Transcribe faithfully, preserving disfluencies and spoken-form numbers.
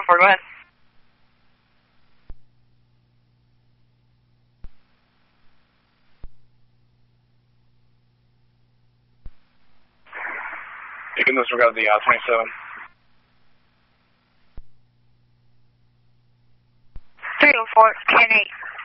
four, go ahead. You can disregard the uh, twenty-seven. three oh four, ten eight.